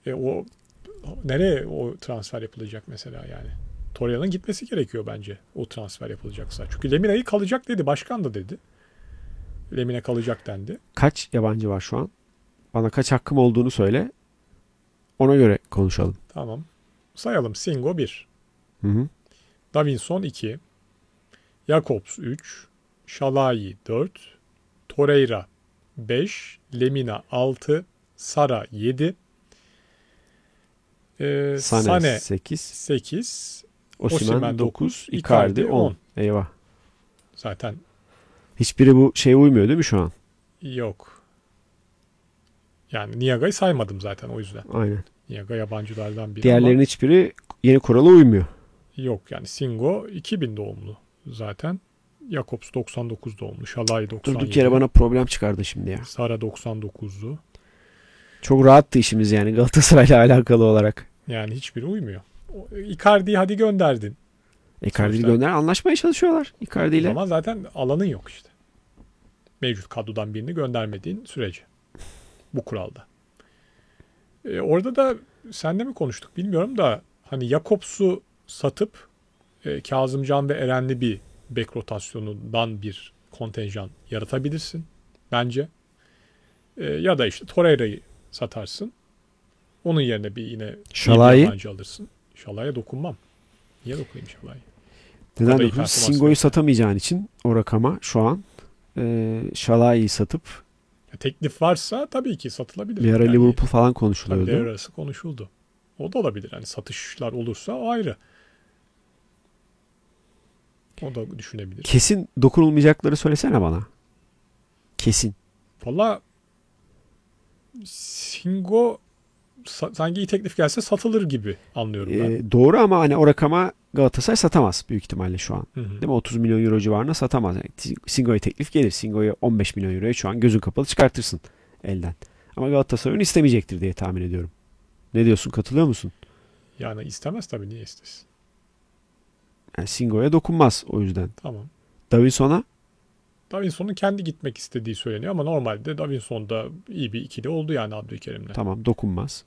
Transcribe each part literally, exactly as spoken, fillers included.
E, o nereye o transfer yapılacak mesela yani? Torreira'nın gitmesi gerekiyor bence o transfer yapılacaksa. Çünkü Lemina'yı kalacak dedi. Başkan da dedi. Lemina kalacak dendi. Kaç yabancı var şu an? Bana kaç hakkım olduğunu söyle. Ona göre konuşalım. Tamam. Sayalım. Singo bir. Hı hı. Davinson iki. Jakobs üç. Şalai dört. Torreira beş. Lemina altı. Sara yedi. Ee, Sane, Sane sekiz. sekiz. Osimhen dokuz. Icardi on. Eyvah. Zaten hiçbiri bu şeye uymuyor değil mi şu an? yok. Yani Niaga'yı saymadım zaten o yüzden. Aynen. Niaga yabancılardan biri Diğerlerinin ama hiçbiri yeni kurala uymuyor. yok yani Singo iki bin doğumlu zaten. Jakobs doksan dokuz doğumlu. Şalai doksan yedi. Durduk yere bana problem çıkardı şimdi ya. Sara doksan dokuzlu. Çok rahattı işimiz yani Galatasaray'la alakalı olarak. Yani hiçbiri uymuyor. O- Icardi'yi hadi gönderdin. Icardi'yi Sonuçta- gönder anlaşmaya çalışıyorlar Icardi ile. Ama zaten alanın yok işte. Mevcut kadrodan birini göndermediğin sürece. Bu kuralda. E, orada da senle mi konuştuk bilmiyorum da hani Jakobs'u satıp e, Kazımcan ve Erenli bir bek rotasyonundan bir kontenjan yaratabilirsin bence. E, ya da işte Torreira'yı satarsın. Onun yerine bir yine iyi bir Şalai. yabancı alırsın. Şalai'ye dokunmam. Niye dokunayım Şalai'ye? Neden kadar iyi dokunuyorsun? performans Singo'yu gösterdi. satamayacağın için o rakama şu an e, Şalai'yi satıp Ya teklif varsa tabii ki satılabilir. bir ara Yani Liverpool falan tabii konuşuluyordu. devre arası konuşuldu. O da olabilir. Hani satışlar olursa o ayrı. O da düşünebilir. Kesin dokunulmayacakları söylesene bana. Kesin. Valla Singo sa- sanki iyi teklif gelse satılır gibi anlıyorum ben. E, doğru ama hani o rakama Galatasaray satamaz büyük ihtimalle şu an. Hı hı. Değil mi? otuz milyon euro civarına satamaz. Yani Singo'ya teklif gelir. Singo'ya on beş milyon euroya şu an gözün kapalı çıkartırsın elden. Ama Galatasaray onu istemeyecektir diye tahmin ediyorum. Ne diyorsun? Katılıyor musun? Yani istemez tabii. Niye istesin? Yani Singo'ya dokunmaz o yüzden. Tamam. Davinson'a Davinson'un kendi gitmek istediği söyleniyor ama normalde Davinson da iyi bir ikili oldu yani Abdülkerim'le. tamam dokunmaz.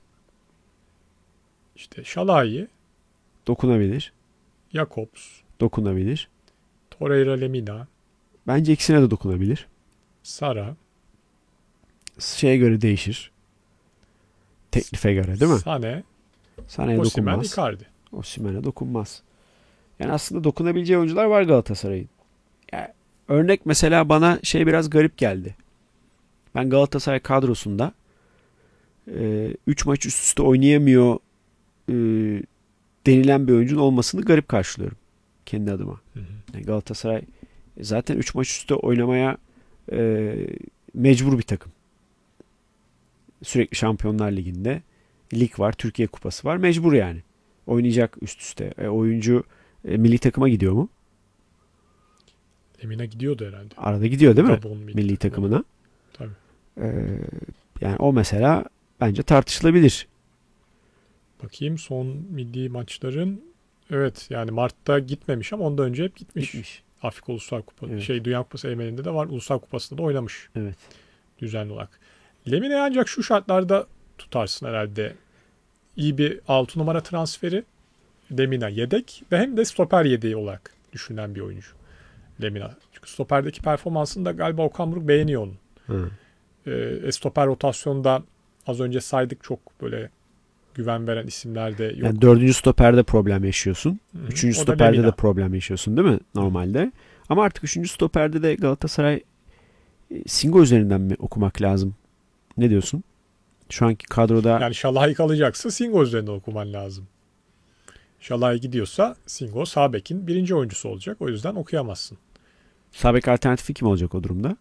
İşte Şalai, Dokunabilir. Jakobs, Dokunabilir. Torreira Lemina, Bence ikisine de dokunabilir. Sara, Şeye göre değişir. Teklife göre değil mi? Sane, Sané'ye Osimhen, dokunmaz. Icardi. Osimhen'e dokunmaz. Yani aslında dokunabileceği oyuncular var Galatasaray'ın. Yani örnek mesela bana şey biraz garip geldi. Ben Galatasaray kadrosunda üç maç üst üste oynayamıyor e, denilen bir oyuncunun olmasını garip karşılıyorum. Kendi adıma. Hı hı. Yani Galatasaray zaten üç maç üstte oynamaya e, mecbur bir takım. Sürekli Şampiyonlar Ligi'nde lig var, Türkiye Kupası var. Mecbur yani. Oynayacak üst üste. E, oyuncu e, milli takıma gidiyor mu? Lemina gidiyordu herhalde. Arada gidiyor değil mi? Gabon milli, Milli takımına. Tabii. E, yani o mesela bence tartışılabilir. Bakayım son milli maçların. Evet yani Mart'ta gitmemiş ama ondan önce hep gitmiş. Gitmiş. Afrika Uluslar Kupası. Evet. Şey Dünya Kupası elemelerinde de var. Uluslar Kupası'nda da oynamış Evet. düzenli olarak. Lemina'yı ancak şu şartlarda tutarsın herhalde. İyi bir altı numara transferi. Lemina yedek ve hem de stoper yedeği olarak düşünülen bir oyuncu. Lemina. Çünkü stoperdeki performansını da galiba Okan Buruk beğeniyor onun. Hı. E, stoper rotasyonda az önce saydık çok böyle güven veren isimler de yok. Yani dördüncü stoperde problem yaşıyorsun. Hı hı. Üçüncü O da stoperde Lemina. de problem yaşıyorsun değil mi normalde? Ama artık üçüncü stoperde de Galatasaray e, Singo üzerinden mi okumak lazım? Ne diyorsun? Şu anki kadroda Yani Şalay kalacaksa Singo üzerinde okuman lazım. Şalay gidiyorsa Singo sağ bekin birinci oyuncusu olacak. O yüzden okuyamazsın. sağ bek alternatifi kim olacak o durumda?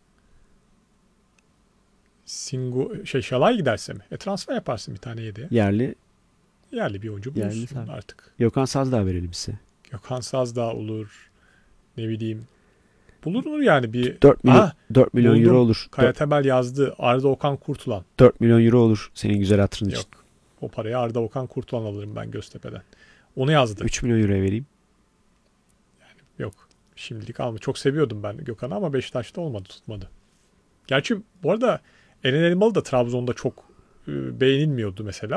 Singo şey Şalay giderse mi? E transfer yaparsın bir tane yedeğe. Yerli Yerli bir oyuncu Yerli bulursun sağ. artık. Gökhan Sazdağ verelim size. Gökhan Sazdağ olur. Ne bileyim. Bulunur yani bir. dört milyon, Aha, dört milyon buldum. euro olur. Kaya dört, Temel yazdı. Arda Okan Kurtulan. dört milyon euro olur senin güzel hatırın için. Yok. O parayı Arda Okan Kurtulan alırım ben Göztepe'den. Onu yazdı. üç milyon euroya vereyim. Yok. Şimdilik alma. Çok seviyordum ben Gökhan'ı ama Beşiktaş'ta olmadı, tutmadı. Gerçi bu arada Eren Elmalı da Trabzon'da çok e, beğenilmiyordu mesela.